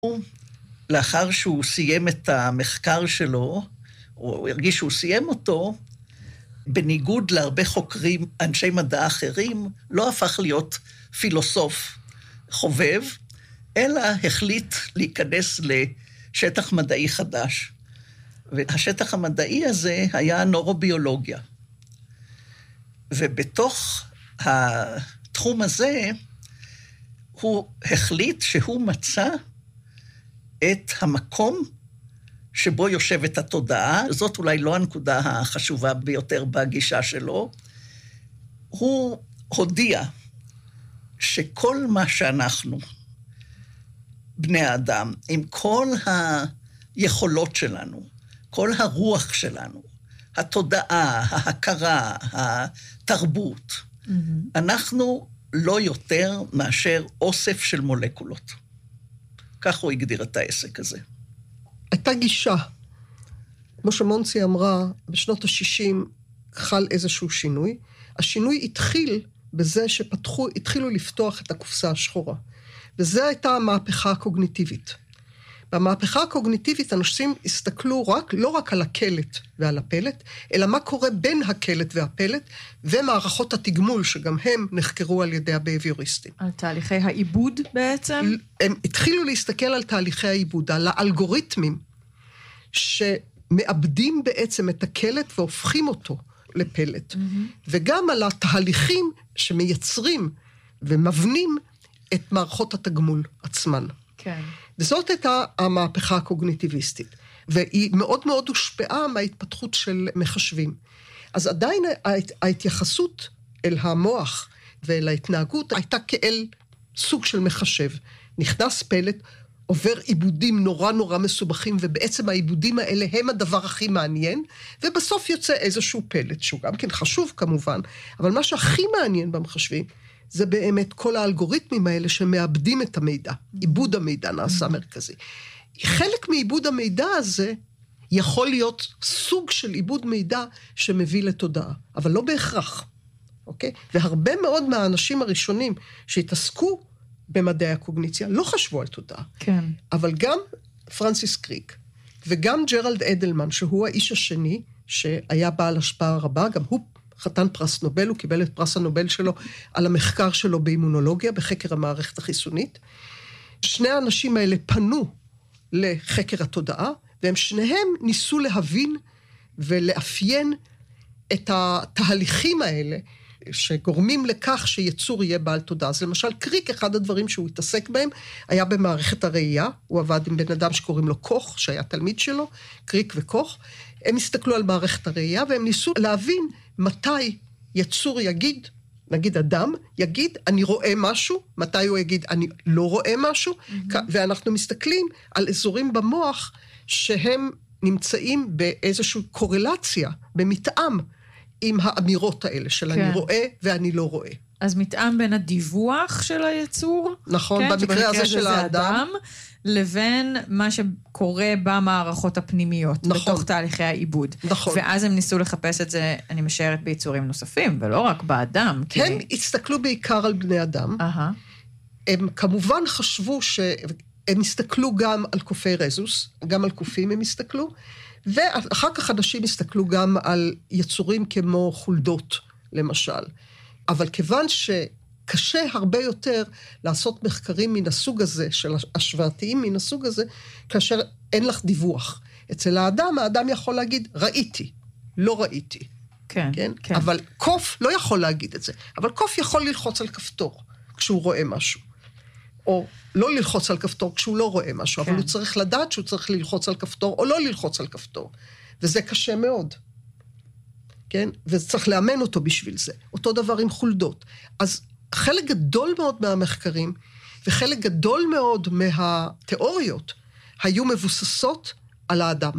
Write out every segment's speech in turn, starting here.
לאחר שהוא סיים את המחקר שלו, הוא הרגיש שהוא סיים אותו, בניגוד להרבה חוקרים, אנשי מדע אחרים, לא הפך להיות פילוסוף חובב, אלא החליט להיכנס לשטח מדעי חדש. והשטח המדעי הזה היה נורוביולוגיה. ובתוך התחום הזה, הוא החליט שהוא מצא את המקום שבו יושבת התודעה, זאת אולי לא הנקודה החשובה ביותר בגישה שלו, הוא הודיע שכל מה שאנחנו, בני האדם, עם כל היכולות שלנו, כל הרוח שלנו, התודעה, ההכרה, התרבות, אנחנו לא יותר מאשר אוסף של מולקולות. כך הוא הגדיר את העסק הזה. הייתה גישה, כמו שמונצי אמרה, בשנות ה-60 חל איזשהו שינוי. השינוי התחיל בזה התחילו לפתוח את הקופסה השחורה. וזו הייתה המהפכה הקוגניטיבית. במהפכה הקוגניטיבית אנשים הסתכלו לא רק על הקלט ועל הפלט, אלא מה קורה בין הקלט והפלט, ומערכות התגמול שגם הם נחקרו על ידי הבייביוריסטים. על תהליכי העיבוד בעצם? הם התחילו להסתכל על תהליכי העיבוד, על האלגוריתמים שמאבדים בעצם את הקלט והופכים אותו לפלט, וגם על התהליכים שמייצרים ומבנים את מערכות התגמול עצמן. כן. וזאת הייתה המהפכה הקוגניטיביסטית, והיא מאוד מאוד הושפעה מההתפתחות של מחשבים. אז עדיין ההתייחסות אל המוח ואל ההתנהגות הייתה כאל סוג של מחשב. נכנס פלט, עובר עיבודים נורא נורא מסובכים, ובעצם העיבודים האלה הם הדבר הכי מעניין, ובסוף יוצא איזשהו פלט, שהוא גם כן חשוב כמובן, אבל מה שהכי מעניין במחשבים, זה באמת כל האלגוריתמים האלה שמאבדים את המידע. עיבוד המידע נעשה מרכזי. חלק מעיבוד המידע הזה יכול להיות סוג של עיבוד מידע שמביא לתודעה, אבל לא בהכרח. אוקיי? והרבה מאוד מהאנשים הראשונים שהתעסקו במדעי הקוגניציה לא חשבו על תודעה. כן. אבל גם פרנסיס קריק וגם ג'רלד אדלמן, שהוא האיש השני שהיה בעל השפעה רבה, גם הוא חתן פרס נובל, הוא קיבל את פרס הנובל שלו על המחקר שלו באימונולוגיה, בחקר המערכת החיסונית. שני האנשים האלה פנו לחקר התודעה, והם שניהם ניסו להבין ולאפיין את התהליכים האלה, שגורמים לכך שיצור יהיה בעל תודעה. אז למשל, קריק, אחד הדברים שהוא התעסק בהם, היה במערכת הראייה, הוא עבד עם בן אדם שקוראים לו קוך, שהיה תלמיד שלו, קריק וקוך, הם הסתכלו על מערכת הראייה, והם ניסו להבין מתי יצור יגיד, נגיד אדם, יגיד, אני רואה משהו, מתי הוא יגיד, אני לא רואה משהו, ואנחנו מסתכלים על אזורים במוח, שהם נמצאים באיזושהי קורלציה, במתאם, עם האמירות האלה, של אני רואה ואני לא רואה. אז מתאם בין הדיווח של היצור, נכון, במקרה הזה של האדם, לבין מה שקורה במערכות הפנימיות, בתוך תהליכי העיבוד. נכון. ואז הם ניסו לחפש את זה, אני משערת, ביצורים נוספים, ולא רק באדם. הם הסתכלו בעיקר על בני אדם. הם כמובן חשבו הם הסתכלו גם על קופי רזוס, גם על קופים הם הסתכלו, ואחר כך אנשים הסתכלו גם על יצורים כמו חולדות, למשל. אבל כיוון שקשה הרבה יותר לעשות מחקרים מן הסוג הזה, של השוואתיים מן הסוג הזה, כאשר אין לך דיווח. אצל האדם יכול להגיד, ראיתי, לא ראיתי. כן, כן? כן. אבל קוף לא יכול להגיד את זה. אבל קוף יכול ללחוץ על כפתור כשהוא רואה משהו. או לא ללחוץ על כפתור כשהוא לא רואה משהו, אבל הוא צריך לדעת שהוא צריך ללחוץ על כפתור, או לא ללחוץ על כפתור. וזה קשה מאוד. כן? וצריך לאמן אותו בשביל זה. אותו דבר עם חולדות. אז חלק גדול מאוד מהמחקרים, וחלק גדול מאוד מהתיאוריות, היו מבוססות על האדם.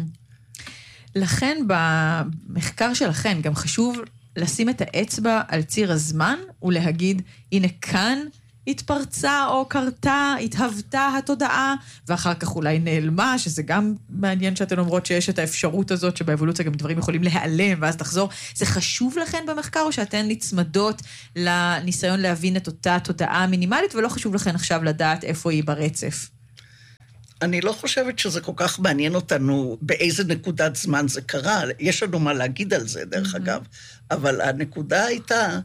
לכן, במחקר שלכן, גם חשוב לשים את האצבע על ציר הזמן, ולהגיד, הנה כאן, התפרצה או קרתה, התהוותה התודעה, ואחר כך אולי נעלמה, שזה גם מעניין שאתן אומרות שיש את האפשרות הזאת, שבאבולוציה גם דברים יכולים להיעלם, ואז תחזור. זה חשוב לכן במחקר, או שאתן נצמדות לניסיון להבין את אותה תודעה המינימלית, ולא חשוב לכן עכשיו לדעת איפה היא ברצף? אני לא חושבת שזה כל כך מעניין אותנו באיזה נקודת זמן זה קרה. יש לנו מה להגיד על זה, דרך אגב. אבל הנקודה הייתה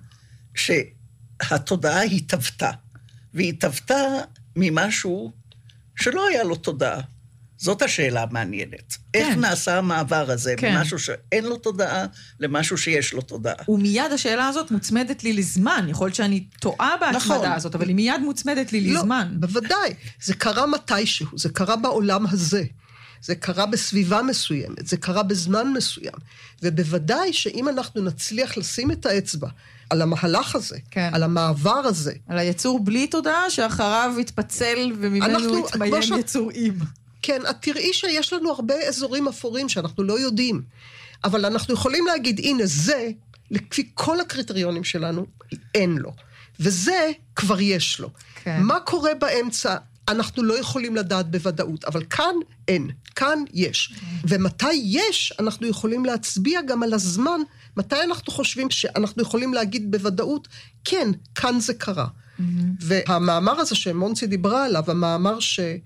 שהתודעה התהוותה. והיא התהוותה ממשהו שלא היה לו תודעה. זאת השאלה המעניינת. איך נעשה המעבר הזה, ממשהו שאין לו תודעה, למשהו שיש לו תודעה. ומיד השאלה הזאת מוצמדת לי לזמן, יכול להיות שאני טועה בהתמדה הזאת, אבל היא מיד מוצמדת לי לזמן. לא, בוודאי. זה קרה מתישהו, זה קרה בעולם הזה. זה קרה בסביבה מסוימת, זה קרה בזמן מסוים. ובוודאי שאם אנחנו נצליח לשים את האצבע על המהלך הזה, על המעבר הזה. על היצור בלי תודעה, שאחריו יתפצל וממנו יתמיין יצור עם. כן, את תראי שיש לנו הרבה אזורים אפורים שאנחנו לא יודעים, אבל אנחנו יכולים להגיד, הנה זה, לפי כל הקריטריונים שלנו, אין לו. וזה כבר יש לו. כן. מה קורה באמצע? אנחנו לא יכולים לדעת בוודאות, אבל כאן אין, כאן יש. ומתי יש, אנחנו יכולים להצביע גם על הזמן, מתי אנחנו חושבים שאנחנו יכולים להגיד בוודאות, כן, כאן זה קרה. והמאמר הזה שמונצי דיברה עליו, המאמר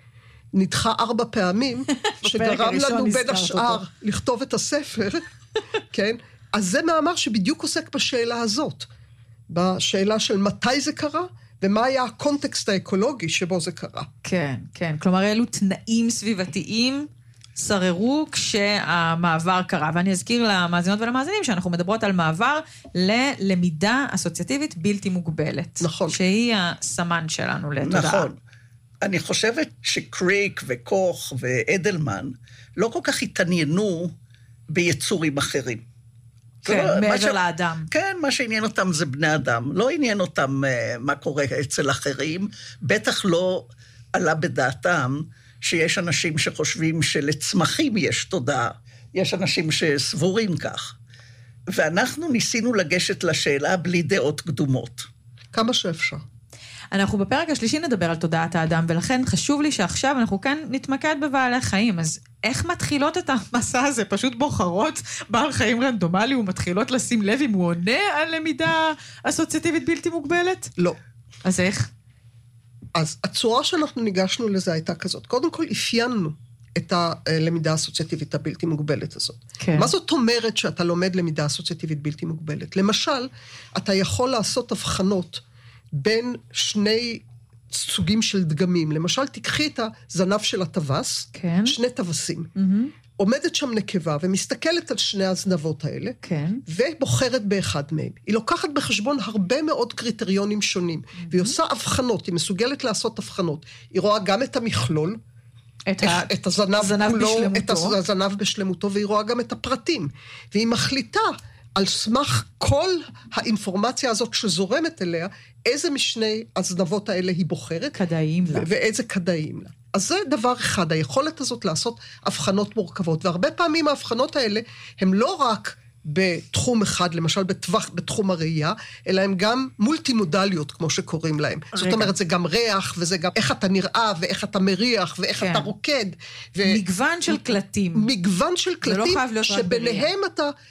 נדחה 4 פעמים, שגרם לנו בין השאר לכתוב את הספר, כן? אז זה מאמר שבדיוק עוסק בשאלה הזאת, בשאלה של מתי זה קרה, ומה היה הקונטקסט האקולוגי שבו זה קרה. כן, כן. כלומר, אלו תנאים סביבתיים שררו כשהמעבר קרה. ואני אזכיר למאזינות ולמאזינים שאנחנו מדברות על מעבר ללמידה אסוציאטיבית בלתי מוגבלת. נכון. שהיא הסמן שלנו לתודעה. נכון. אני חושבת שקריק וקוך ואדלמן לא כל כך התעניינו ביצורים אחרים. כן, מעבר לאדם. כן, מה שעניין אותם זה בני אדם. לא עניין אותם מה קורה אצל אחרים. בטח לא עלה בדעתם שיש אנשים שחושבים שלצמחים יש תודעה. יש אנשים שסבורים כך. ואנחנו ניסינו לגשת לשאלה בלי דעות קדומות. כמה שאפשר. אנחנו בפרק השלישי נדבר על תודעת האדם, ולכן חשוב לי שעכשיו אנחנו כאן נתמקד בבעלי חיים. אז איך מתחילות את המסע הזה? פשוט בוחרות בעל חיים רנדומלי ומתחילות לשים לב אם הוא עונה על למידה אסוציאטיבית בלתי מוגבלת? לא. אז איך? אז הצורה שאנחנו ניגשנו לזה הייתה כזאת. קודם כל אפיינו את הלמידה האסוציאטיבית הבלתי מוגבלת הזאת. כן. מה זאת אומרת שאתה לומד למידה אסוציאטיבית בלתי מוגבלת? למשל, אתה יכול לעשות הבחנות בין שני סוגים של דגמים. למשל, תקחי את הזנב של הטווס, כן. 2 טווסים. עומדת שם נקבה ומסתכלת על 2 הזנבות האלה, כן. ובוחרת באחד מהם. היא לוקחת בחשבון הרבה מאוד קריטריונים שונים, והיא עושה הבחנות, היא מסוגלת לעשות הבחנות. היא רואה גם את המכלול, את הזנב כולו, את הזנב בשלמותו, והיא רואה גם את הפרטים. והיא מחליטה על סמך כל האינפורמציה הזאת שזורמת אליה, איזה משני הזנבות האלה היא בוחרת. כדאיים לה. ואיזה כדאיים לה. אז זה דבר אחד, היכולת הזאת לעשות הבחנות מורכבות, והרבה פעמים ההבחנות האלה הם לא רק בתחום אחד, למשל בתחום הראייה, אלא הם גם מולטימודליות, כמו שקוראים להם. זאת אומרת, זה גם ריח, וזה גם איך אתה נראה, ואיך אתה מריח, ואיך אתה רוקד. מגוון של קלטים. מגוון של קלטים, שביניהם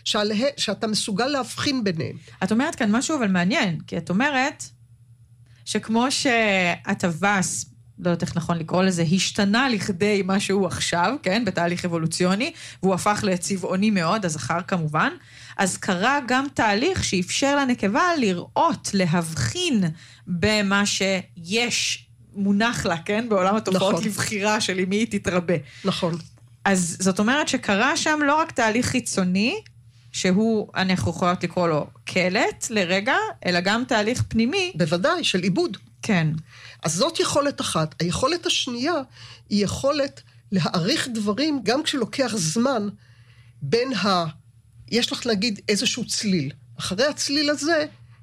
שאתה מסוגל להבחין ביניהם. את אומרת כאן משהו אבל מעניין, כי את אומרת שכמו שהטווס, לא יודעת איך נכון לקרוא לזה, השתנה לכדי מה שהוא עכשיו, כן, בתהליך אבולוציוני, והוא הפך לצבעוני מאוד, הזכר כמובן, אז קרה גם תהליך שאפשר לנקבה לראות, להבחין במה שיש מונח לה, כן, בעולם התופעות נכון. לבחירה של מי היא תתרבה. נכון. אז זאת אומרת שקרה שם לא רק תהליך חיצוני, שהוא, אנחנו יכולות לקרוא לו קלט לרגע, אלא גם תהליך פנימי. בוודאי, של עיבוד. כן. אז זאת יכולת אחת. היכולת השנייה היא יכולת להעריך דברים, גם כשלוקח זמן, בין יש לך להגיד איזשהו צליל. אחרי הצליל הזה,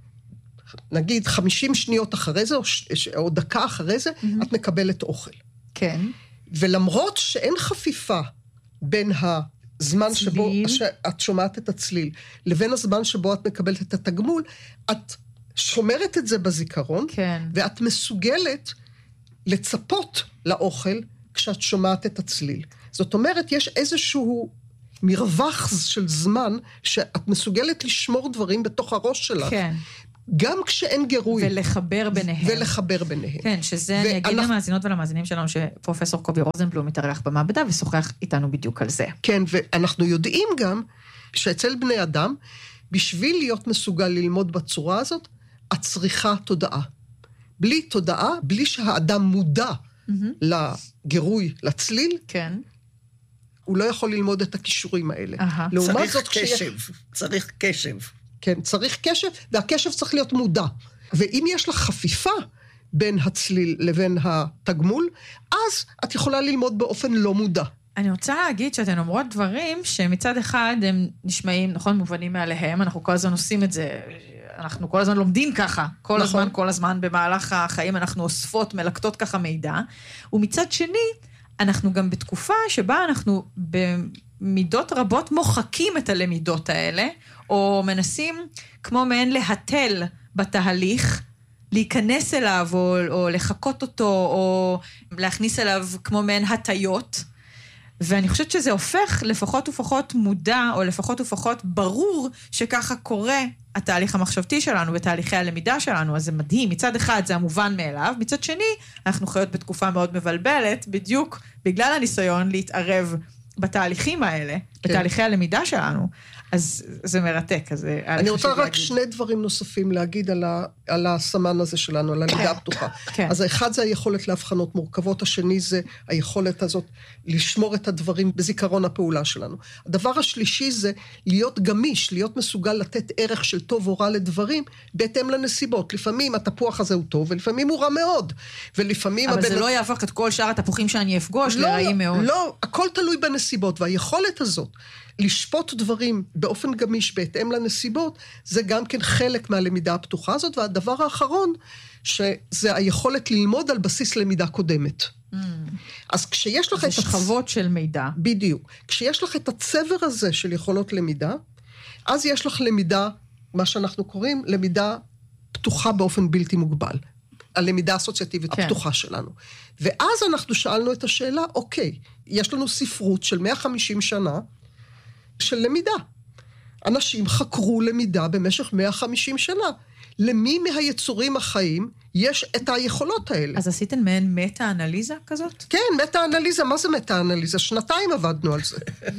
נגיד 50 שניות אחרי זה, או דקה אחרי זה, את מקבלת אוכל. כן. ולמרות שאין חפיפה בין הזמן שבו את שומעת את הצליל, לבין הזמן שבו את מקבלת את התגמול, את שומרת את זה בזיכרון, כן. ואת מסוגלת לצפות לאוכל כשאת שומעת את הצליל. זאת אומרת, יש איזשהו מרווח של זמן שאת מסוגלת לשמור דברים בתוך הראש שלך. כן. גם כשאין גירוי. ולחבר ביניהם. כן, שזה אני אגיד למאזינות ולמאזינים שלנו, שפרופסור קובי רוזנבלום מתארח במעבדה, ושוחח איתנו בדיוק על זה. כן, ואנחנו יודעים גם, שאצל בני אדם, בשביל להיות מסוגל ללמוד בצורה הזאת, את צריכה תודעה. בלי תודעה, בלי שהאדם מודע לגירוי, לצליל, כן. הוא לא יכול ללמוד את הכישורים האלה. צריך קשב. כן, צריך קשב, והקשב צריך להיות מודע. ואם יש לך חפיפה בין הצליל לבין התגמול, אז את יכולה ללמוד באופן לא מודע. אני רוצה להגיד שאתן אומרות דברים שמצד אחד הם נשמעים, נכון, מובנים מעליהם, אנחנו כל הזמן עושים את זה, אנחנו כל הזמן לומדים ככה, כל הזמן במהלך החיים אנחנו אוספות, מלקטות ככה מידע, ומצד שני, אנחנו גם בתקופה שבה אנחנו במידות רבות מוחקים את הלמידות האלה, או מנסים כמו מעין להתל בתהליך, להיכנס אליו או לחכות אותו, או להכניס אליו כמו מעין הטיות, ואני חושבת שזה הופך לפחות ופחות מודע, או לפחות ופחות ברור שככה קורה התהליך המחשבתי שלנו ותהליכי הלמידה שלנו, אז זה מדהים. מצד אחד זה המובן מאליו, מצד שני אנחנו חיות בתקופה מאוד מבלבלת, בדיוק בגלל הניסיון להתערב בתהליכים האלה, בתהליכי הלמידה שלנו, אז זה מרתק. אני רוצה רק שני דברים נוספים להגיד על הסמן הזה שלנו, על הלמידה הפתוחה. אז האחד זה היכולת להבחנות מורכבות, השני זה היכולת הזאת לשמור את הדברים בזיכרון הפעולה שלנו. הדבר השלישי זה להיות גמיש, להיות מסוגל לתת ערך של טוב או רע לדברים, בהתאם לנסיבות. לפעמים התפוח הזה הוא טוב, ולפעמים הוא רע מאוד. ולפעמים אבל זה לא יהפוך את כל שאר התפוחים שאני אפגוש לרעים מאוד. לא, הכל תלוי בנסיבות, והיכולת הזאת לשפוט דברים באופן גמיש בהתאם לנסיבות, זה גם כן חלק מהלמידה הפתוחה הזאת, והדבר האחרון, שזה היכולת ללמוד על בסיס למידה קודמת. אז כשיש לך זה שכבות של מידע. בדיוק. כשיש לך את הצבר הזה של יכולות למידה, אז יש לך למידה, מה שאנחנו קוראים, למידה פתוחה באופן בלתי מוגבל. הלמידה האסוציאטיבית הפתוחה שלנו. ואז אנחנו שאלנו את השאלה, אוקיי, יש לנו ספרות של 150 שנה, של למידה. אנשים חקרו למידה במשך 150 שנה. למי מהיצורים החיים יש את היכולות האלה? אז עשיתם מעין מטה-אנליזה כזאת? כן, מטה-אנליזה. מה זה מטה-אנליזה? 2 עבדנו על זה.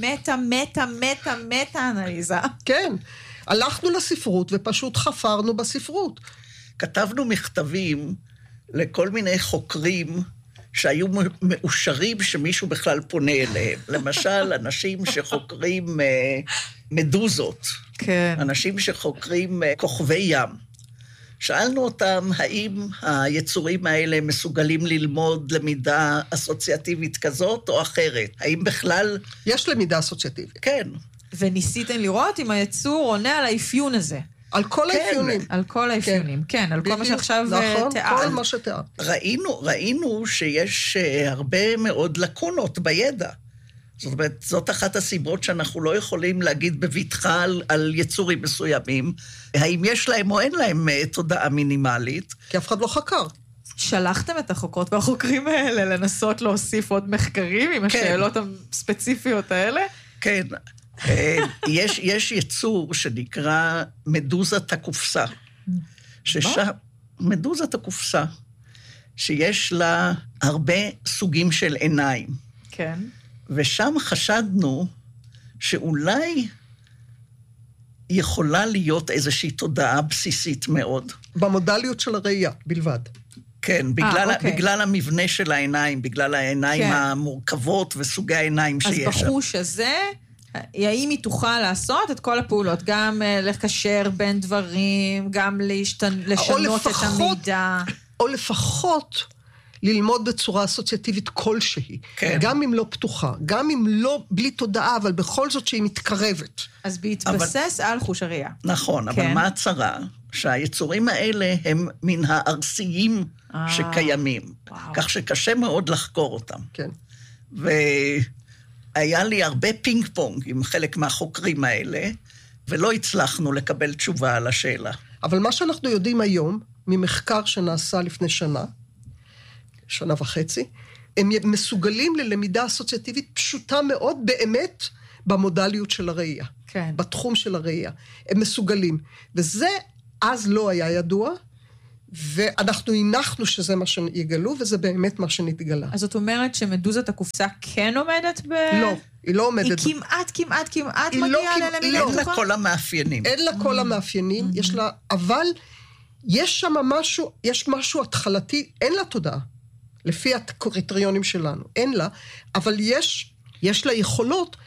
מטה-אנליזה. כן. הלכנו לספרות ופשוט חפרנו בספרות. כתבנו מכתבים לכל מיני חוקרים שהיו מאושרים שמישהו בכלל פונה אליהם. למשל, אנשים שחוקרים מדוזות. כן. אנשים שחוקרים כוכבי ים. שאלנו אותם, האם היצורים האלה מסוגלים ללמוד למידה אסוציאטיבית כזאת או אחרת? האם בכלל... יש למידה אסוציאטיבית. כן. וניסיתם לראות אם היצור עונה על האפיון הזה. על כל האפיונים. על כל האפיונים, כן, על כל מה שעכשיו נכון, תיאר. כל מה שתיאר. ראינו שיש הרבה מאוד לקונות בידע. זאת אומרת, זאת אחת הסיבות שאנחנו לא יכולים להגיד בבטחה על יצורים מסוימים, האם יש להם או אין להם תודעה מינימלית. כי אף אחד לא חקר. שלחתם את החוקרות והחוקרים האלה לנסות להוסיף עוד מחקרים עם השאלות הספציפיות האלה? כן. יש יצור שנקרא מדוזת הקופסה. מדוזת הקופסה, שיש לה הרבה סוגים של עיניים. כן. ושם חשדנו שאולי יכולה להיות איזושהי תודעה בסיסית מאוד. במודליות של הראייה, בלבד. כן, בגלל המבנה של העיניים, בגלל העיניים המורכבות וסוגי העיניים שיש. אז בחוש הזה, האם היא תוכל לעשות את כל הפעולות, גם לקשר בין דברים, גם לשנות את המידע. או לפחות ללמוד בצורה אסוציאטיבית כלשהי. כן. גם אם לא פתוחה, גם אם לא בלי תודעה, אבל בכל זאת שהיא מתקרבת. אז בהתבסס על חוש הראייה. נכון, אבל מה הצרה? שהיצורים האלה הם מן הארסיים שקיימים. כך שקשה מאוד לחקור אותם. כן. והיה לי הרבה פינג פונג עם חלק מהחוקרים האלה, ולא הצלחנו לקבל תשובה על השאלה. אבל מה שאנחנו יודעים היום, ממחקר שנעשה לפני שנה וחצי, הם מסוגלים ללמידה אסוציאטיבית פשוטה מאוד באמת במודליות של הראייה. כן. בתחום של הראייה. הם מסוגלים. וזה אז לא היה ידוע, ואנחנו הנחנו שזה מה שיגלו, וזה באמת מה שנתגלה. אז זאת אומרת שמדוזת הקופסה כן עומדת לא, היא לא עומדת. היא כמעט מגיעה ללמידה אין לה כל המאפיינים. אין לה כל המאפיינים, יש לה, אבל יש שם משהו, יש משהו התחלתי, אין לה תודעה, לפי הקריטריונים שלנו, אין לה, אבל יש לה יכולות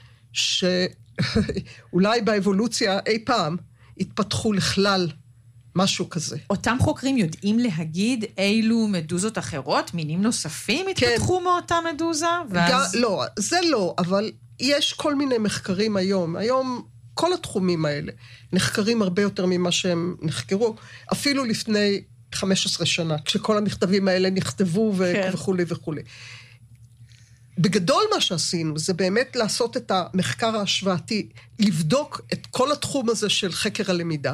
שאולי באבולוציה אי פעם התפתחו לכלל משהו כזה. אותם חוקרים יודעים להגיד אילו מדוזות אחרות, מינים נוספים התפתחו מאותה מדוזה? לא, זה לא, אבל יש כל מיני מחקרים היום. היום כל התחומים האלה נחקרים הרבה יותר ממה שהם נחקרו, אפילו לפני 15 שנה, כשכל המכתבים האלה נכתבו וכו' וכו'. בגדול מה שעשינו זה באמת לעשות את המחקר ההשוואתי, לבדוק את כל התחום הזה של חקר הלמידה,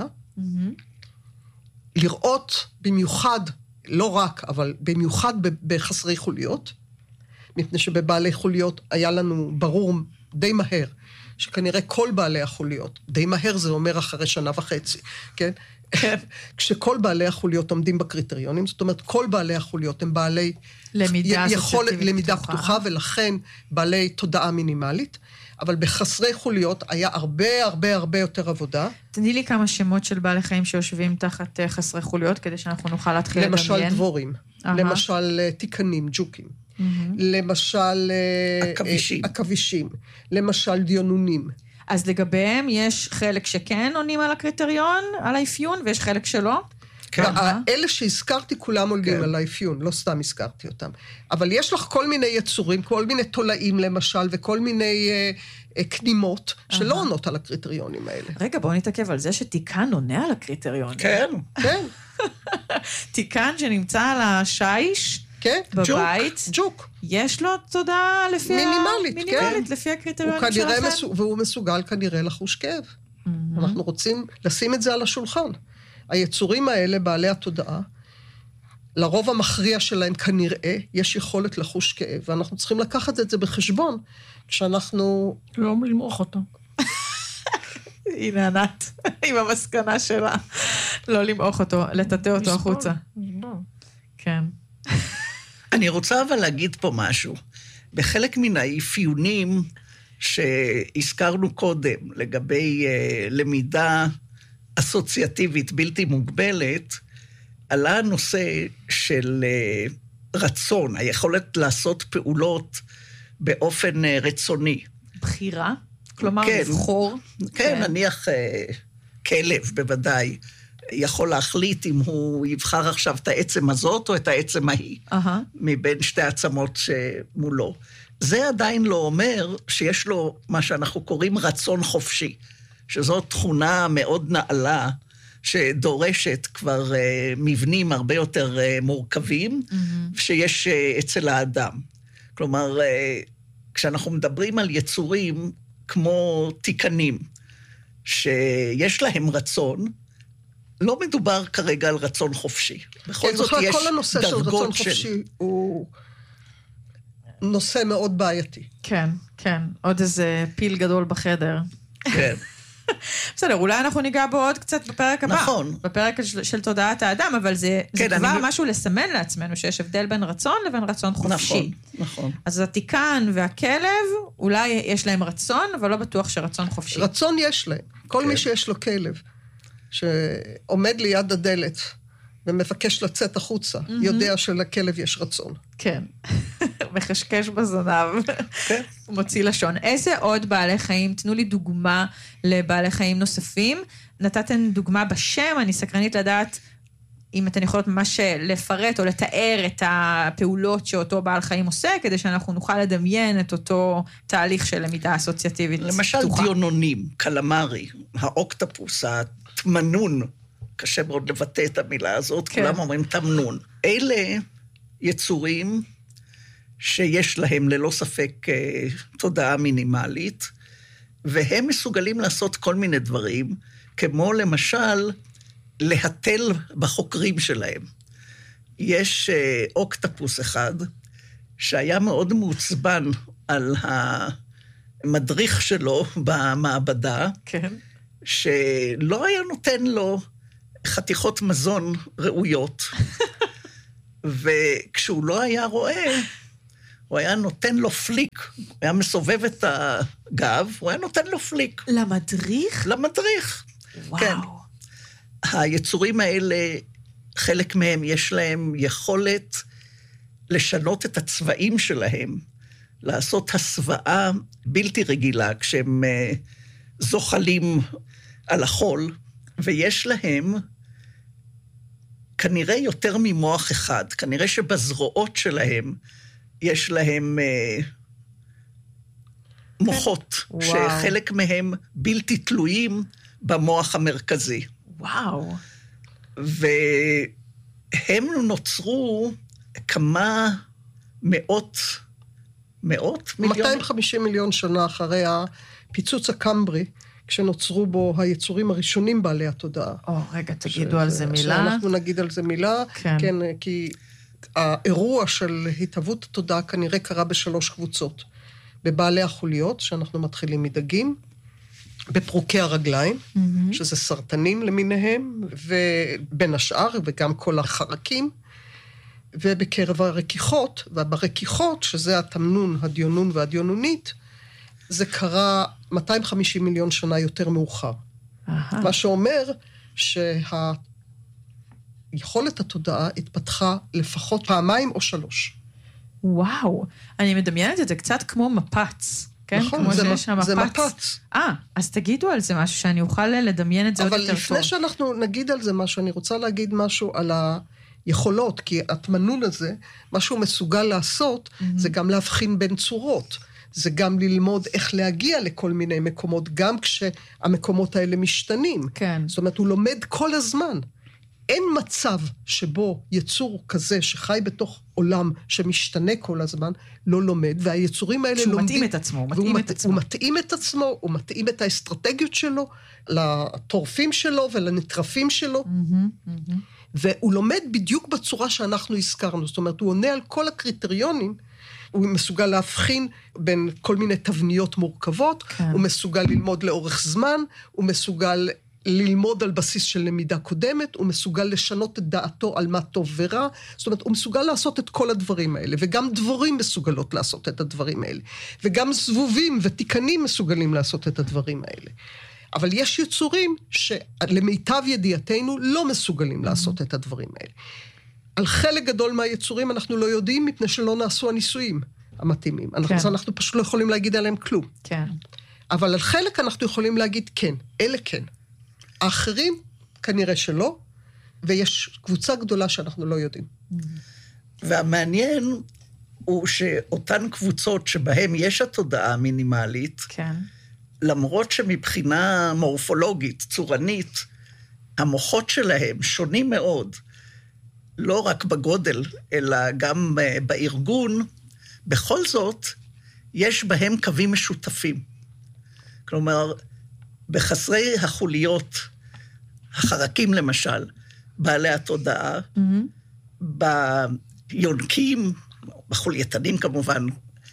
לראות במיוחד, לא רק, אבל במיוחד בחסרי חוליות, מפני שבבעלי חוליות היה לנו ברור די מהר, שכנראה כל בעלי החוליות, די מהר זה אומר אחרי שנה וחצי, כן? כשכל בעלי החוליות עומדים בקריטריונים, זאת אומרת, כל בעלי החוליות הם בעלי למידה פתוחה, ולכן בעלי תודעה מינימלית, אבל בחסרי חוליות היה הרבה יותר עבודה. תני לי כמה שמות של בעלי חיים שיושבים תחת חסרי חוליות, כדי שאנחנו נוכל להתחיל לדמיין. למשל דבורים, למשל תיקנים, ג'וקים, למשל עכבישים, למשל דיונונים. אז לגביהם יש חלק שכן עונים על הקריטריון, על האפיון, ויש חלק שלא? אלה שהזכרתי כולם עולים על האפיון, לא סתם הזכרתי אותם. אבל יש לך כל מיני יצורים, כל מיני תולעים למשל, וכל מיני קנימות, שלא עונות על הקריטריונים האלה. רגע, בואו נתעכב על זה שתיקן עונה על הקריטריונים. כן. כן. תיקן שנמצא על השיש, כן, בבית. ג'וק. יש לו תודעה לפי מינימלית, לפי הקריטריונים שלכם. והוא מסוגל כנראה לחוש כאב. אנחנו רוצים לשים את זה על השולחן. היצורים האלה, בעלי התודעה, לרוב המכריע שלהם כנראה יש יכולת לחוש כאב, ואנחנו צריכים לקחת את זה בחשבון, כשאנחנו לא למרוח אותו. הנה ענת, עם המסקנה שלה. לא למרוח אותו, לטאטא אותו החוצה. כן. אני רוצה אבל להגיד פה משהו. בחלק מן האפיונים שהזכרנו קודם, לגבי למידה אסוציאטיבית בלתי מוגבלת, עלה הנושא של רצון, היכולת לעשות פעולות באופן רצוני. בחירה? כלומר, כן, לבחור? כן, נניח כלב בוודאי, יכול להחליט אם הוא יבחר עכשיו את העצם הזאת או את העצם ההיא, מבין שתי עצמות שמולו. זה עדיין לא אומר שיש לו מה שאנחנו קוראים רצון חופשי, שזו תכונה מאוד נעלה, שדורשת כבר מבנים הרבה יותר מורכבים, שיש אצל האדם. כלומר, כשאנחנו מדברים על יצורים כמו תיקנים, שיש להם רצון, לא מדובר כרגע על רצון חופשי. בכל זאת יש כל הנושא של רצון חופשי הוא נושא מאוד בעייתי. כן, כן. עוד איזה פיל גדול בחדר. כן. בסדר, אולי אנחנו ניגע בו עוד קצת בפרק הבא. נכון. בפרק של תודעת האדם, אבל זה כבר משהו לסמן לעצמנו, שיש הבדל בין רצון לבין רצון חופשי. נכון, נכון. אז התיקן והכלב, אולי יש להם רצון, אבל לא בטוח שרצון חופשי. רצון יש להם. כל מי שיש לו כלב, שעומד ליד הדלת, ומבקש לצאת החוצה, יודע שלכלב יש רצון. כן. מחשקש בזנב. כן. מוציא לשון. איזה עוד בעלי חיים? תנו לי דוגמה לבעלי חיים נוספים. נתתם דוגמה בשם, אני סקרנית לדעת אם אתן יכולות ממש לפרט או לתאר את הפעולות שאותו בעל חיים עושה, כדי שאנחנו נוכל לדמיין את אותו תהליך של למידה אסוציאטיבית. למשל דיונונים, קלמרי, האוקטופוס, התמנון, קשה מאוד לבטא את המילה הזאת, כן. כולם אומרים תמנון. אלה יצורים שיש להם ללא ספק תודעה מינימלית, והם מסוגלים לעשות כל מיני דברים, כמו למשל להתל בחוקרים שלהם. יש אוקטופוס אחד, שהיה מאוד מעוצבן על המדריך שלו במעבדה, כן. שלא היה נותן לו חתיכות מזון ראויות, וכשהוא לא היה רואה, הוא היה נותן לו פליק, הוא היה מסובב את הגב, הוא היה נותן לו פליק. למדריך? למדריך. וואו. כן. היצורים האלה, חלק מהם יש להם יכולת לשנות את הצבעים שלהם, לעשות הסוואה בלתי רגילה, כשהם זוחלים על החול, ויש להם כנראה יותר ממוח אחד, כנראה שבזרועות שלהם יש להם מוחות, שחלק מהם בלתי תלויים במוח המרכזי. וואו. והם נוצרו כמה מאות מיליון? 250 מיליון שנה אחרי הפיצוץ הקמברי, כשנוצרו בו היצורים הראשונים בעלי התודעה. רגע, תגידו על זה מילה. אנחנו נגיד על זה מילה, כן, כי האירוע של התהוות התודעה כנראה קרה ב3 קבוצות. בבעלי החוליות, שאנחנו מתחילים מדגים, בפרוקי הרגליים, שזה סרטנים למיניהם, ובין השאר, וגם כל החרקים, ובקרב הרקיחות, וברקיחות, שזה התמנון, הדיונון והדיונונית, זה קרה 250 מיליון שנה יותר מאוחר. מה שאומר שהיכולת התודעה התפתחה לפחות 2 או 3. וואו, אני מדמיינת את זה קצת כמו מפץ. כן? נכון, זה מפץ. אז תגידו על זה משהו, שאני אוכל לדמיין את זה עוד יותר טוב. אבל לפני שאנחנו נגיד על זה משהו, אני רוצה להגיד משהו על היכולות, כי התמנון הזה, מה שהוא מסוגל לעשות, זה גם להבחין בין צורות. זה גם ללמוד איך להגיע לכל מיני מקומות, גם כשהמקומות האלה משתנים. כן. זאת אומרת, הוא לומד כל הזמן. אין מצב שבו יצור כזה שחי בתוך עולם שמשתנה כל הזמן, לא לומד, והיצורים האלה לומדים. שהוא מתאים את עצמו, הוא מתאים את עצמו, הוא מתאים את האסטרטגיות שלו, לטורפים שלו ולנטרפים שלו, והוא לומד בדיוק בצורה שאנחנו הזכרנו, זאת אומרת, הוא עונה על כל הקריטריונים, הוא מסוגל להבחין בין כל מיני תבניות מורכבות, כן. הוא מסוגל ללמוד לאורך זמן, הוא מסוגל ללמוד על בסיס של למידה קודמת, הוא מסוגל לשנות את דעתו על מה טוב ורע, זאת אומרת, הוא מסוגל לעשות את כל הדברים האלה, וגם דבורים מסוגלות לעשות את הדברים האלה, וגם זבובים ותיקנים מסוגלים לעשות את הדברים האלה. אבל יש יצורים שלמיטב ידיעתנו לא מסוגלים לעשות את הדברים האלה. על חלק גדול מהיצורים אנחנו לא יודעים, מפני שלא נעשו הניסויים המתאימים. אנחנו פשוט לא יכולים להגיד עליהם כלום. כן. אבל על חלק אנחנו יכולים להגיד כן, אלה כן. האחרים כנראה שלא, ויש קבוצה גדולה שאנחנו לא יודעים. והמעניין הוא שאותן קבוצות שבהן יש התודעה המינימלית, כן. למרות שמבחינה מורפולוגית, צורנית, המוחות שלהם שונים מאוד, לא רק בגודל, אלא גם בארגון, בכל זאת, יש בהם קווים משותפים. כלומר, בחסרי החוליות, החרקים למשל, בעלי התודעה, ביונקים, בחולייתנים כמובן,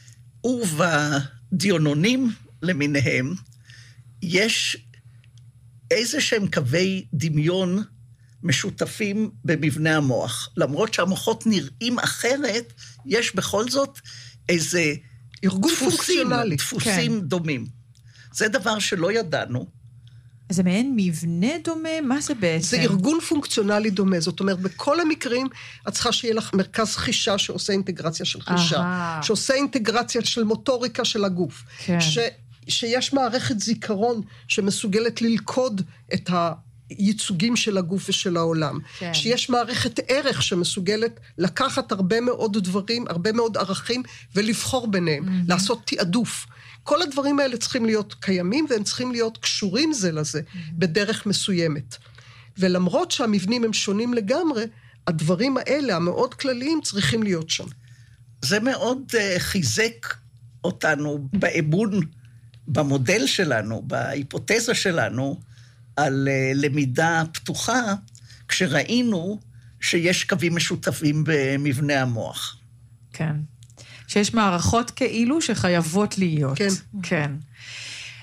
ובדיונונים למיניהם, יש איזה שהם קווי דמיון משותפים במבנה המוח. למרות שהמוחות נראים אחרת, יש בכל זאת איזה ארגון פונקציונלי. דפוסים דומים. זה דבר שלא ידענו. זה מעין מבנה דומה? מה זה בעצם? זה ארגון פונקציונלי דומה. זאת אומרת, בכל המקרים, את צריכה שיהיה לך מרכז חישה שעושה אינטגרציה של חישה, שעושה אינטגרציה של מוטוריקה של הגוף, כן. שיש מערכת זיכרון שמסוגלת ללכוד את הייצוגים של הגוף ושל העולם. כן. שיש מערכת ערך שמסוגלת לקחת הרבה מאוד דברים, הרבה מאוד ערכים, ולבחור ביניהם, לעשות תעדוף. כל הדברים האלה צריכים להיות קיימים, והם צריכים להיות קשורים זה לזה, בדרך מסוימת. ולמרות שהמבנים הם שונים לגמרי, הדברים האלה, המאוד כלליים, צריכים להיות שם. זה מאוד חיזק אותנו באמון, במודל שלנו, בהיפותזה שלנו, על למידה פתוחה, כשראינו שיש קווים משותפים במבנה המוח. כן. שיש מערכות כאילו שחייבות להיות. כן. כן.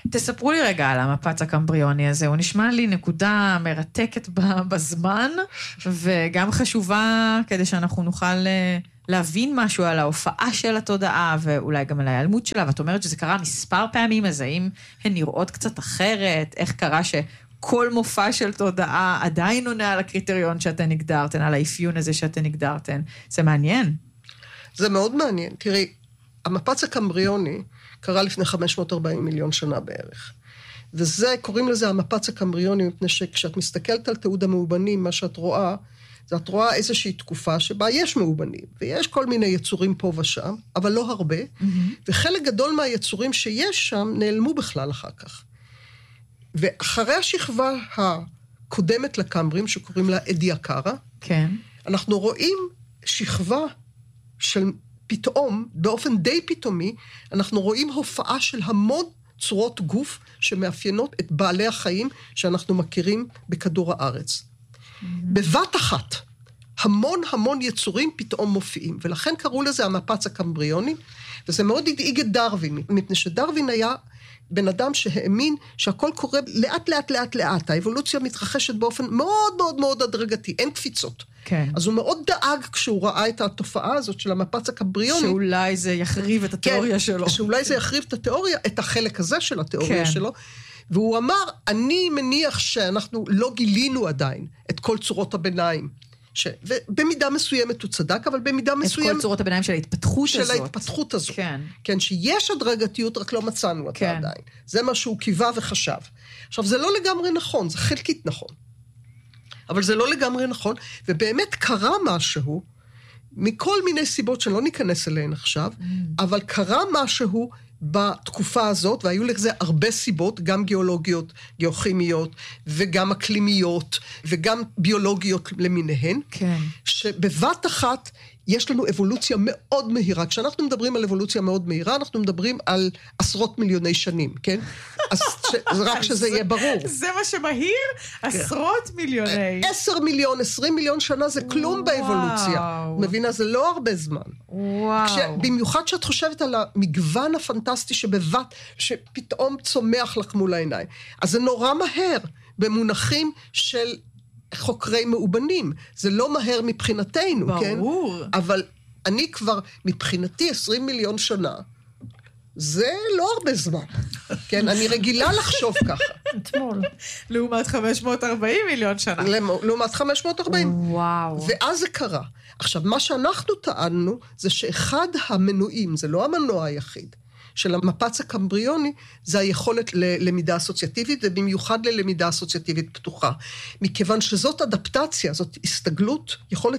תספרו לי רגע על המפץ הקמבריוני הזה, הוא נשמע לי נקודה מרתקת בזמן, וגם חשובה כדי שאנחנו נוכל להבין משהו על ההופעה של התודעה, ואולי גם על ההיעלמות שלה, ואת אומרת שזה קרה מספר פעמים, אז האם הן נראות קצת אחרת, איך קרה שכל מופע של תודעה עדיין עונה על הקריטריון שאתן הגדרתן, על האפיון הזה שאתן הגדרתן, זה מעניין. זה מאוד מעניין, תראי, המפץ הקמבריוני קרה לפני 540 מיליון שנה בערך. וזה, קוראים לזה המפץ הקמבריוני, מפני שכשאת מסתכלת על תיעוד המאובנים, מה שאת רואה, זה את רואה איזושהי תקופה שבה יש מאובנים, ויש כל מיני יצורים פה ושם, אבל לא הרבה, וחלק גדול מהיצורים שיש שם נעלמו בכלל אחר כך. ואחרי השכבה הקודמת לקמברים, שקוראים לה אדיאקרה, כן. אנחנו רואים שכבה של פתאום, באופן די פתאומי, אנחנו רואים הופעה של המון צורות גוף שמאפיינות את בעלי החיים שאנחנו מכירים בכדור הארץ. בבת אחת, המון יצורים פתאום מופיעים, ולכן קראו לזה המפץ הקמבריוני, וזה מאוד הדאיג את דרווין, מפני שדרווין היה בן אדם שהאמין שהכל קורה לאט, האבולוציה מתרחשת באופן מאוד הדרגתי, אין קפיצות. כן. אז הוא מאוד דאג כשהוא ראה את התופעה הזאת של המפץ הקמבריוני. שאולי זה יחריב את התיאוריה שלו. שאולי זה יחריב את התיאוריה, את החלק הזה של התיאוריה שלו. והוא אמר, אני מניח שאנחנו לא גילינו עדיין את כל צורות הביניים. ובמידה מסוימת הוא צדק, אבל במידה מסוימת... את כל צורות הביניים של ההתפתחות הזאת. של ההתפתחות הזאת. כן. כן, שיש הדרגתיות, רק לא מצאנו אותה כן. עדיין. זה מה שהוא קיווה וחשב. עכשיו, זה לא לגמרי נכון, זה חלקית נכון. אבל זה לא לגמרי נכון, ובאמת קרה משהו, מכל מיני סיבות שלא ניכנס אליהן עכשיו, אבל קרה משהו בתקופה הזאת, והיו לזה הרבה סיבות, גם גיאולוגיות, גיאוכימיות, וגם אקלימיות, וגם ביולוגיות למיניהן, כן. שבבת אחת יש לנו אבולוציה מאוד מהירה. כשאנחנו מדברים על אבולוציה מאוד מהירה, אנחנו מדברים על עשרות מיליוני שנים, כן? אז רק שזה יהיה ברור. זה מה שמהיר? עשרות מיליוני. 10 מיליון, 20 מיליון שנה זה כלום באבולוציה. מבינה, זה לא הרבה זמן. וואו. במיוחד שאת חושבת על המגוון הפנטסטי שפתאום צומח לך מול העיניים. אז זה נורא מהר במונחים של חוקרי מאובנים. זה לא מהר מבחינתנו, כן? ברור. אבל אני כבר, מבחינתי 20 מיליון שנה, זה לא הרבה זמן. כן, אני רגילה לחשוב ככה. אתמול. לעומת 540 מיליון שנה. לעומת 540. וואו. ואז זה קרה. עכשיו, מה שאנחנו טענו, זה שאחד המנועים, זה לא המנוע היחיד, של המפץ הקמבריוני, זה היכולת ללמידה אסוציאטיבית, ובמיוחד ללמידה אסוציאטיבית פתוחה. מכיוון שזאת אדפטציה, זאת הסתגלות,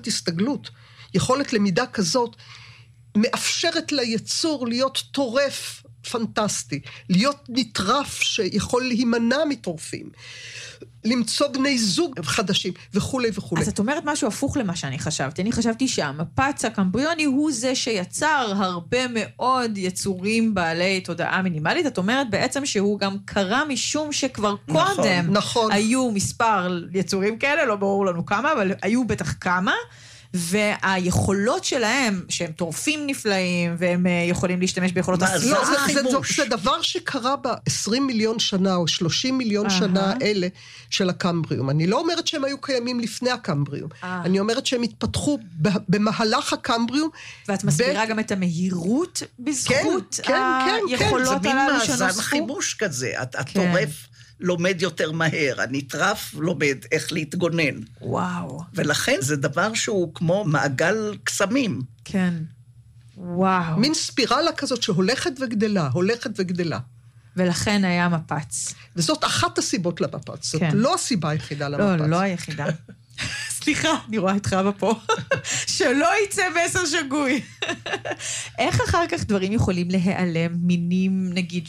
יכולת למידה כזאת, מאפשרת ליצור להיות טורף פנטסטי, להיות נטרף שיכול להימנע מטורפים, למצוא בני זוג חדשים, וכו' וכו'. אז את אומרת משהו הפוך למה שאני חשבתי. אני חשבתי שהמפץ הקמבריוני הוא זה שיצר הרבה מאוד יצורים בעלי תודעה מינימלית. את אומרת בעצם שהוא גם קרה משום שכבר קודם היו מספר יצורים כאלה, לא ברור לנו כמה, אבל היו בטח כמה, והיכולות שלהם, שהם טורפים נפלאים, והם יכולים להשתמש ביכולות הסלעה. זה דבר שקרה ב-20 מיליון שנה, או 30 מיליון שנה אלה של הקמבריום. אני לא אומרת שהם היו קיימים לפני הקמבריום. אני אומרת שהם התפתחו במהלך הקמבריום. ואת מסבירה גם את המהירות בזכות היכולות הללו שנוספו? זה מין מאזן חימוש כזה. הטורף לומד יותר מהר, הנטרף לומד איך להתגונן. וואו. ולכן זה דבר שהוא כמו מעגל קסמים. כן. וואו. מין ספירלה כזאת שהולכת וגדלה. ולכן היה מפץ. וזאת אחת הסיבות למפץ. זאת לא הסיבה היחידה למפץ. לא היחידה. סליחה, אני רואה את חווה פה. שלא יצא מסר שגוי. איך אחר כך דברים יכולים להיעלם, מינים נגיד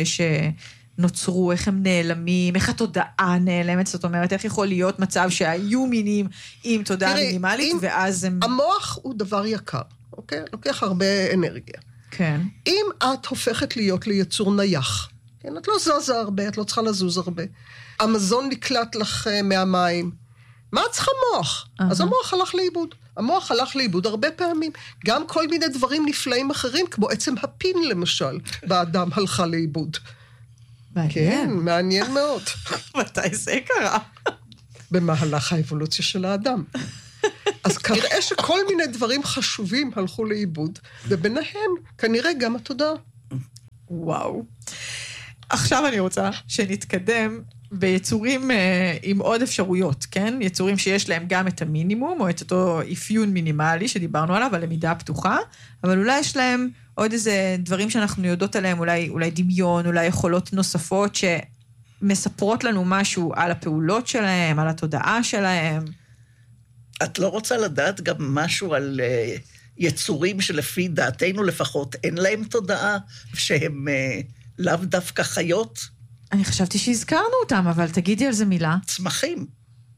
נוצרו, איך הם נעלמים, איך התודעה נעלמת, זאת אומרת, איך יכול להיות מצב שהיו מינים עם תודעה מינימלית, ואז הם... המוח הוא דבר יקר, אוקיי? לוקח הרבה אנרגיה. כן. אם את הופכת להיות ליצור נייח, כן? את לא זזה הרבה, את לא צריכה לזוז הרבה, המזון נקלט לך מהמים, מה את צריכה מוח? אז המוח הלך לאיבוד הרבה פעמים. גם כל מיני דברים נפלאים אחרים, כמו עצם הפין למשל, באדם הלכה לאיבוד. כן, מעניין מאוד. מתי זה קרה? במהלך האבולוציה של האדם. אז כנראה שכל מיני דברים חשובים הלכו לאיבוד, וביניהם כנראה גם התודעה. וואו. עכשיו אני רוצה שנתקדם ביצורים עם עוד אפשרויות, כן? יצורים שיש להם גם את המינימום, או את אותו אפיון מינימלי שדיברנו עליו, הלמידה הפתוחה, אבל אולי יש להם עוד איזה דברים שאנחנו יודעות עליהם, אולי דמיון, אולי יכולות נוספות שמספרות לנו משהו על הפעולות שלהם, על התודעה שלהם. את לא רוצה לדעת גם משהו על יצורים שלפי דעתנו לפחות אין להם תודעה, שהם לאו דווקא חיות? אני חשבתי שהזכרנו אותם, אבל תגידי על זה מילה. צמחים.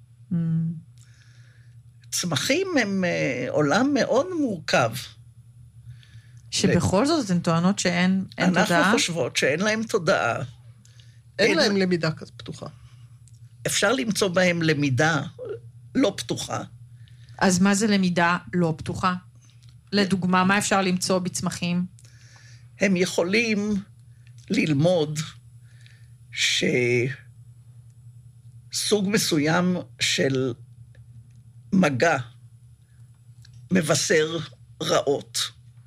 צמחים הם עולם מאוד מורכב. שבכל זאת הן טוענות שאין תודעה? אנחנו חושבות שאין להם תודעה. אין להם למידה כזאת פתוחה. אפשר למצוא בהם למידה לא פתוחה. אז מה זה למידה לא פתוחה? לדוגמה, מה אפשר למצוא בצמחים? הם יכולים ללמוד שסוג מסוים של מגע מבשר רעות,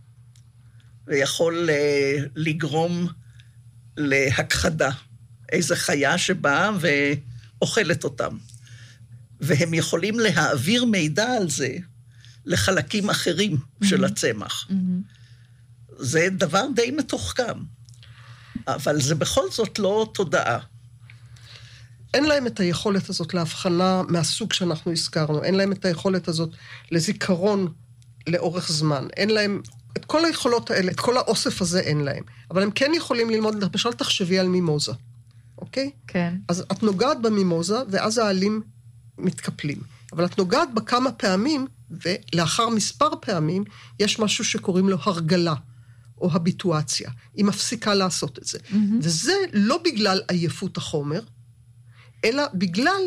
ויכול לגרום להכחדה, איזו חיה שבאה ואוכלת אותם. והם יכולים להעביר מידע על זה לחלקים אחרים של הצמח. זה דבר די מתוחכם, אבל זה בכל זאת לא תודעה. אין להם את היכולת הזאת להבחנה מהסוג שאנחנו הזכרנו, אין להם את היכולת הזאת לזיכרון לאורך זמן, אין להם את כל היכולות האלה, את כל האוסף הזה אין להם, אבל הם כן יכולים ללמוד, למשל תחשבי על מימוזה, אוקיי? כן. אז את נוגעת במימוזה, ואז העלים מתקפלים, אבל את נוגעת בה כמה פעמים, ולאחר מספר פעמים, יש משהו שקוראים לו הרגלה, או הביטואציה. היא מפסיקה לעשות את זה. וזה לא בגלל עייפות החומר, אלא בגלל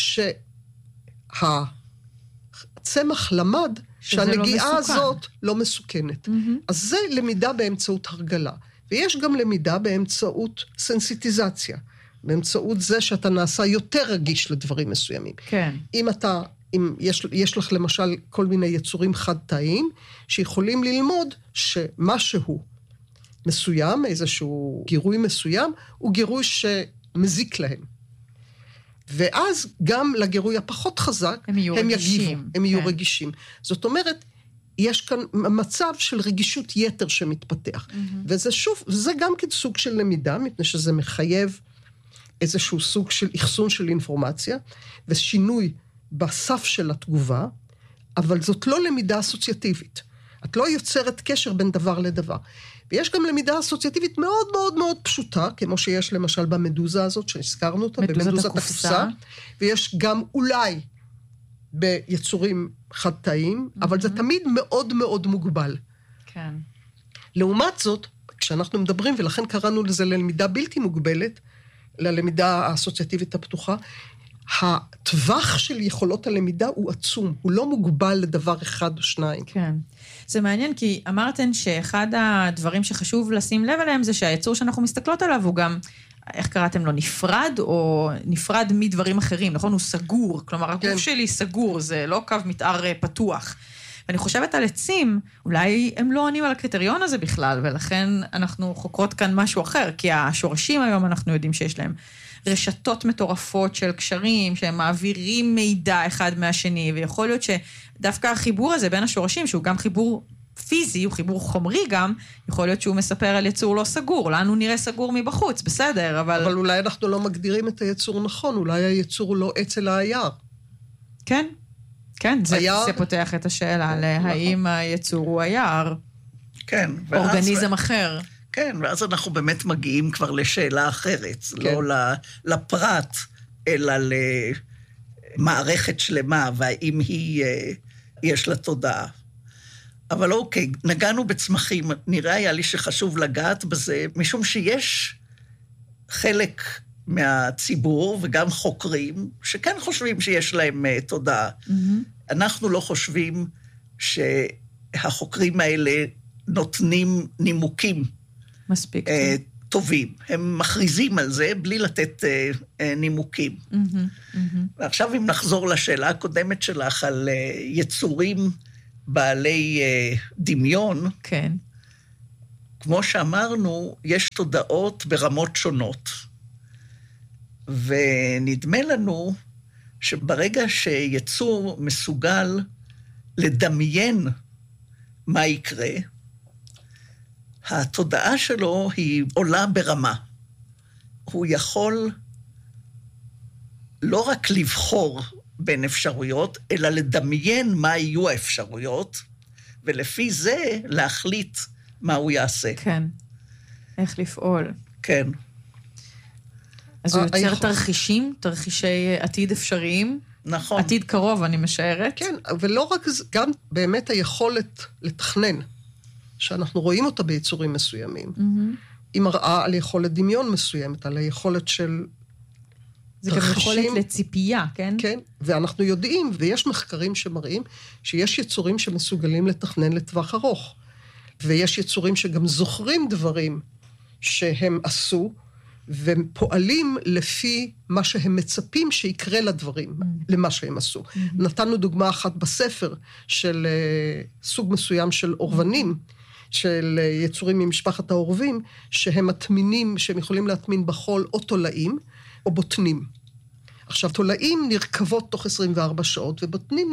שהצמח למד שהנגיעה הזאת לא מסוכנת. אז זה למידה באמצעות הרגלה. ויש גם למידה באמצעות סנסיטיזציה. באמצעות זה שאתה נעשה יותר רגיש לדברים מסוימים. כן. אם יש לך למשל כל מיני יצורים חד-תאיים, שיכולים ללמוד שמשהו מסוים, איזשהו גירוי מסוים, הוא גירוי שמזיק להם. ואז גם לגירוי הפחות חזק, הם יגיבו, הם יהיו רגישים. זאת אומרת, יש כאן מצב של רגישות יתר שמתפתח. וזה שוב, זה גם כן סוג של למידה, מפני שזה מחייב איזשהו סוג של אחסון של אינפורמציה, ושינוי בסף של התגובה, אבל זאת לא למידה אסוציאטיבית. את לא יוצרת קשר בין דבר לדבר. ויש גם למידה אסוציאטיבית מאוד מאוד מאוד פשוטה, כמו שיש למשל במדוזה הזאת, שהזכרנו אותה, במדוזת הקופסה, ויש גם אולי ביצורים חד-תאיים, אבל זה תמיד מאוד מאוד מוגבל. כן. לעומת זאת, כשאנחנו מדברים, ולכן קראנו לזה ללמידה בלתי מוגבלת, ללמידה האסוציאטיבית הפתוחה, הטווח של יכולות הלמידה הוא עצום, הוא לא מוגבל לדבר אחד או שניים. כן. זה מעניין, כי אמרתן שאחד הדברים שחשוב לשים לב עליהם, זה שהיצור שאנחנו מסתכלות עליו הוא גם, איך קראתם לו, נפרד, או נפרד מדברים אחרים, נכון? הוא סגור, כלומר, הגוף שלי סגור, זה לא קו מתאר פתוח. ואני חושבת על עצים, אולי הם לא עונים על הקריטריון הזה בכלל, ולכן אנחנו חוקרות כאן משהו אחר, כי השורשים היום אנחנו יודעים שיש להם רשתות מטורפות של קשרים, שהם מעבירים מידע אחד מהשני, ויכול להיות שדווקא החיבור הזה בין השורשים, שהוא גם חיבור פיזי, הוא חיבור חומרי גם, יכול להיות שהוא מספר על יצור לא סגור, לנו נראה סגור מבחוץ, בסדר, אבל אולי אנחנו לא מגדירים את היצור נכון, אולי היצור לא אצל היער. כן, כן, זה פותח את השאלה, האם היצור הוא היער, כן, אורגניזם אחר. כן, ואז אנחנו באמת מגיעים כבר לשאלה אחרת, לא לפרט, אלא למערכת שלמה, והאם יש לה תודעה. אבל אוקיי, נגענו בצמחים, נראה היה לי שחשוב לגעת בזה, משום שיש חלק מהציבור, וגם חוקרים, שכן חושבים שיש להם תודעה. אנחנו לא חושבים שהחוקרים האלה נותנים נימוקים. מספיק. טובים. הם מכריזים על זה בלי לתת נימוקים. ועכשיו אם נחזור לשאלה הקודמת שלך על יצורים בעלי דמיון, כן. כמו שאמרנו, יש תודעות ברמות שונות. ונדמה לנו שברגע שיצור מסוגל לדמיין מה יקרה, התודעה שלו היא עולה ברמה. הוא יכול לא רק לבחור בין אפשרויות, אלא לדמיין מה יהיו האפשרויות, ולפי זה להחליט מה הוא יעשה. כן. איך לפעול. כן. אז הוא יוצר תרחישים, תרחישי עתיד אפשריים. נכון. עתיד קרוב, אני משערת. כן, ולא רק זה, גם באמת היכולת לתכנן, שאנחנו רואים אותה ביצורים מסוימים. היא מראה על יכולת דמיון מסוימת, על היכולת של זה גם יכולת לציפייה, כן? כן, ואנחנו יודעים, ויש מחקרים שמראים, שיש יצורים שמסוגלים לתכנן לטווח ארוך. ויש יצורים שגם זוכרים דברים שהם עשו, ופועלים לפי מה שהם מצפים שיקרה לדברים, למה שהם עשו. נתנו דוגמה אחת בספר של סוג מסוים של אורבנים, של יצורים ממשפחת האורבים, שהם מטמינים, שהם יכולים להטמין בחול או תולעים, או בוטנים. עכשיו, תולעים נרכבות תוך 24 שעות, ובוטנים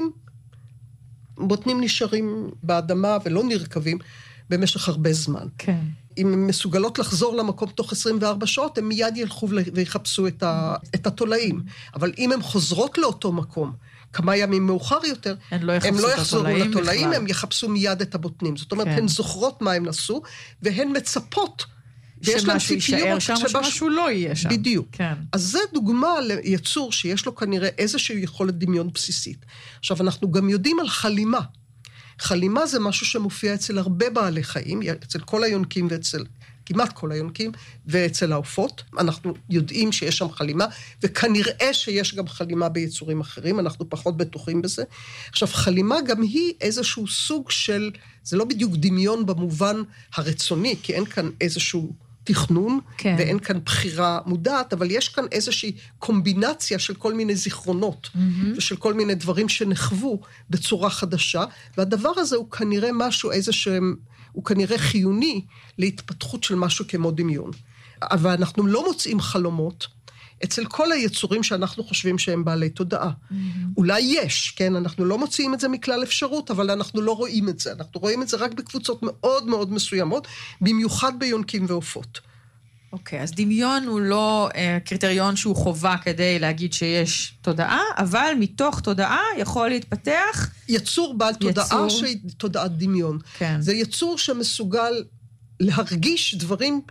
נשארים באדמה ולא נרכבים במשך הרבה זמן. כן. אם הן מסוגלות לחזור למקום תוך 24 שעות, הם מיד ילכו ויחפשו את התולעים. אבל אם הן חוזרות לאותו מקום, כמה ימים מאוחר יותר, הם לא יחזרו לתולעים, הם יחפשו מיד את הבוטנים. זאת אומרת, הן זוכרות מה הן עשו, והן מצפות, שמשהו יישאר שם, שמשהו לא יהיה שם. בדיוק. כן. אז זה דוגמה ליצור שיש לו כנראה איזושהי יכולת דמיון בסיסית. עכשיו, אנחנו גם יודעים על חלימה. חלימה זה משהו שמופיע אצל הרבה בעלי חיים, אצל כל היונקים ואצל כמעט כל היונקים, ואצל העופות. אנחנו יודעים שיש שם חלימה, וכנראה שיש גם חלימה ביצורים אחרים, אנחנו פחות בטוחים בזה. עכשיו, חלימה גם היא איזשהו סוג של, זה לא בדיוק דמיון במובן הרצוני, כי אין כאן איזשהו תכנון, כן. ואין כאן בחירה מודעת, אבל יש כאן איזושהי קומבינציה של כל מיני זיכרונות, ושל כל מיני דברים שנחוו בצורה חדשה, והדבר הזה הוא כנראה משהו, הוא כנראה חיוני להתפתחות של משהו כמו דמיון. אבל אנחנו לא מוצאים חלומות אצל כל היצורים שאנחנו חושבים שהם בעלי תודעה. אולי יש, כן? אנחנו לא מוצאים את זה מכלל אפשרות, אבל אנחנו לא רואים את זה. אנחנו רואים את זה רק בקבוצות מאוד מאוד מסוימות, במיוחד ביונקים ועופות. אוקיי, אז דמיון הוא לא קריטריון שהוא חובה כדי להגיד שיש תודעה, אבל מתוך תודעה יכול להתפתח יצור בעל תודעה שהיא תודעת דמיון. כן. זה יצור שמסוגל להרגיש דברים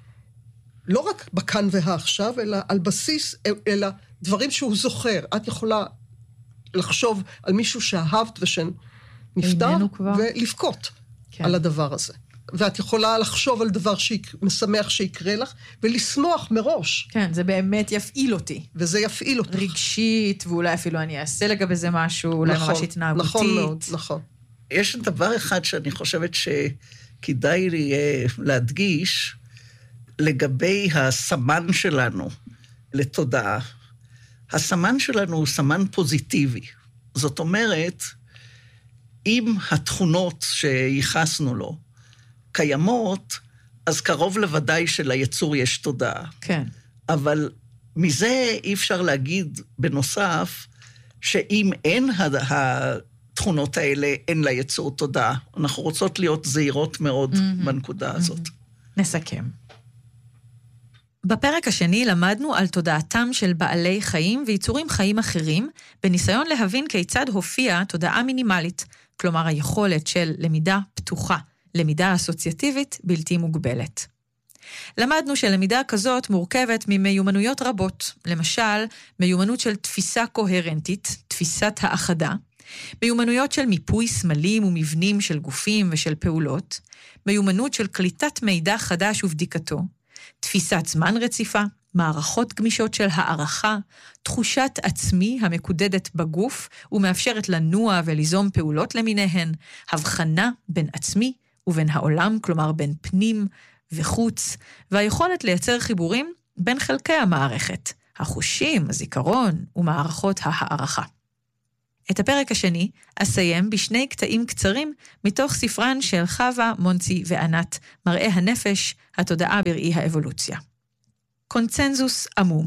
לא רק בכאן והעכשיו, אלא על בסיס, אלא דברים שהוא זוכר. את יכולה לחשוב על מישהו שאהבת ושנפטר, ולבכות כן. על הדבר הזה. ואת יכולה לחשוב על דבר שמשמח שיקרה לך, ולשמוח מראש. כן, זה באמת יפעיל אותי. וזה יפעיל אותך. רגשית, ואולי אפילו אני אעשה לגבי זה משהו, אולי ממש התנהגותית. נכון מאוד, נכון. יש דבר אחד שאני חושבת שכדאי לי להדגיש, לגבי הסמן שלנו לתודעה. הסמן שלנו הוא סמן פוזיטיבי. זאת אומרת, אם התכונות שייחסנו לו קיימות, אז קרוב לוודאי שליצור יש תודעה. כן. אבל מזה אי אפשר להגיד בנוסף, שאם אין התכונות האלה, אין ליצור תודעה. אנחנו רוצות להיות זהירות מאוד בנקודה הזאת. נסכם. בפרק השני למדנו על תודעתם של בעלי חיים ויצורים חיים אחרים, בניסיון להבין כיצד הופיעה תודעה מינימלית, כלומר היכולת של למידה פתוחה, למידה אסוציאטיבית בלתי מוגבלת. למדנו שלמידה כזאת מורכבת ממיומנויות רבות, למשל מיומנות של תפיסה קוהרנטית, תפיסת האחדה, מיומנויות של מיפוי סמלים ומבנים של גופים ושל פעולות, מיומנות של קליטת מידע חדש ובדיקתו, תפיסת זמן רציפה, מערכות גמישות של הערכה, תחושת עצמי המקודדת בגוף ומאפשרת לנוע וליזום פעולות למיניהן, הבחנה בין עצמי ובין העולם, כלומר בין פנים וחוץ, והיכולת לייצר חיבורים בין חלקי המערכת, החושים, הזיכרון ומערכות הערכה. את הפרק השני אסיים בשני קטעים קצרים מתוך ספרן של חווה, מונצי וענת, מראה הנפש, התודעה בראי האבולוציה. קונצנזוס עמום.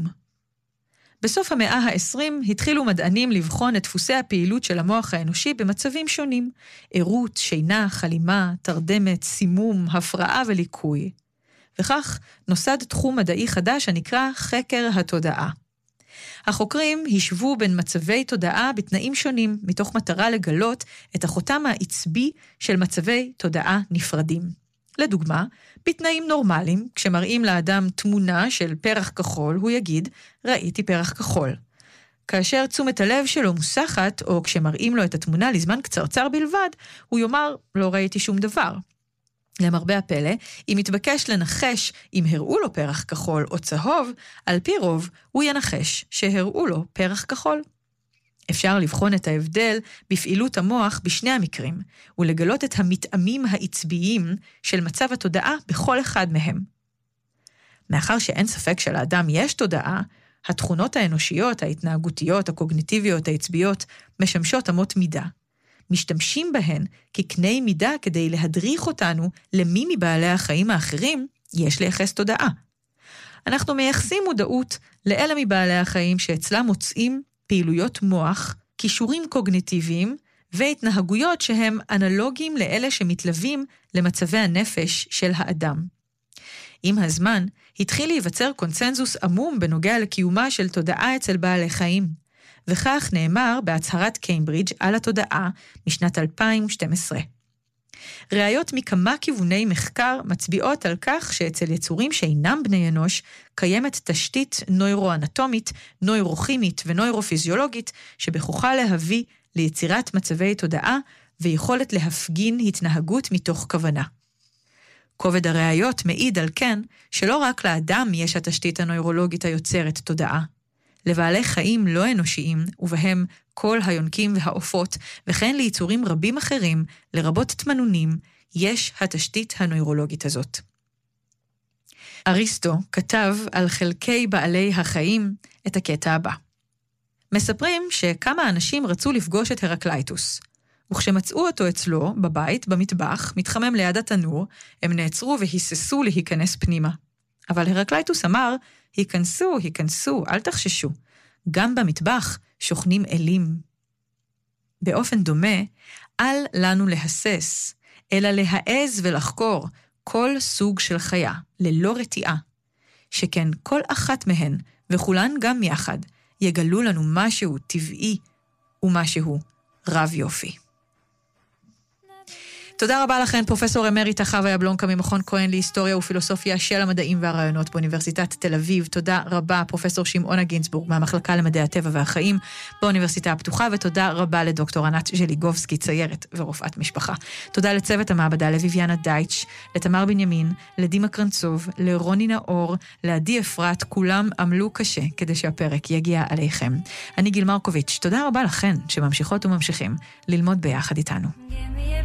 בסוף המאה ה-20 התחילו מדענים לבחון את דפוסי הפעילות של המוח האנושי במצבים שונים, עירות, שינה, חלימה, תרדמת, סימום, הפרעה וליקוי. וכך נוסד תחום מדעי חדש הנקרא חקר התודעה. החוקרים השוו בין מצבי תודעה בתנאים שונים, מתוך מטרה לגלות את החותם העצבי של מצבי תודעה נפרדים. לדוגמה, בתנאים נורמליים, כשמראים לאדם תמונה של פרח כחול, הוא יגיד, ראיתי פרח כחול. כאשר תשומת הלב שלו מוסחת, או כשמראים לו את התמונה לזמן קצרצר בלבד, הוא יאמר, לא ראיתי שום דבר. למרבה הפלא, אם מתבקש לנחש אם הראו לו פרח כחול או צהוב, על פי רוב הוא ינחש שהראו לו פרח כחול. אפשר לבחון את ההבדל בפעילות המוח בשני המקרים, ולגלות את המתאמים העצביים של מצב התודעה בכל אחד מהם. מאחר שאין ספק שלאדם יש תודעה, התכונות האנושיות, ההתנהגותיות, הקוגניטיביות, העצביות, משמשות אמות מידה. משתמשים בהן כקני מידה כדי להדריך אותנו למי מבעלי החיים האחרים יש לייחס תודעה. אנחנו מייחסים מודעות לאלה מבעלי החיים שאצלם מוצאים פעילויות מוח, כישורים קוגניטיביים והתנהגויות שהם אנלוגיים לאלה שמתלווים למצבי הנפש של האדם. עם הזמן התחיל להיווצר קונצנזוס עמום בנוגע לקיומה של תודעה אצל בעלי חיים. וכך נאמר בהצהרת קיימברידג' על התודעה משנת 2012. ראיות מכמה כיווני מחקר מצביעות על כך שאצל יצורים שאינם בני אנוש קיימת תשתית נוירואנטומית, נוירוכימית ונוירופיזיולוגית שבכוחה להביא ליצירת מצבי תודעה ויכולת להפגין התנהגות מתוך כוונה. כובד הראיות מעיד על כן שלא רק לאדם יש התשתית הנוירולוגית היוצרת תודעה. לבעלי חיים לא אנושיים, ובהם כל היונקים והעופות, וכן ליצורים רבים אחרים, לרבות תמנונים, יש התשתית הנוירולוגית הזאת. אריסטו כתב על חלקי בעלי החיים את הקטע הבא. מספרים שכמה אנשים רצו לפגוש את הרקלייטוס, וכשמצאו אותו אצלו, בבית, במטבח, מתחמם ליד התנור, הם נעצרו והיססו להיכנס פנימה. אבל הרקלייטוס אמר, היכנסו, אל תחששו. גם במטבח שוכנים אלים. באופן דומה, אל לנו להסס, אלא להעז ולחקור כל סוג של חיה, ללא רתיעה. שכן כל אחת מהן, וכולן גם יחד, יגלו לנו משהו טבעי ומשהו רב יופי. תודה רבה לכן, פרופסור אמריטה חווה יבלונקה ממכון כהן להיסטוריה ופילוסופיה של המדעים והרעיונות באוניברסיטת תל אביב. תודה רבה, פרופסור שמעונה גינצבורג מהמחלקה למדעי הטבע והחיים באוניברסיטה הפתוחה, ותודה רבה לדוקטור ענת ז'ליגובסקי, ציירת ורופאת משפחה. תודה לצוות המעבדה, לויביאנה דייטש, לתמר בנימין, לדימה קרנצוב, לרוני נאור, לעדי אפרת, כולם עמלו קשה כדי שהפרק יגיע עליכם. אני גיל מרקוביץ', תודה רבה לכן שממשיכות וממשיכים ללמוד ביחד איתנו.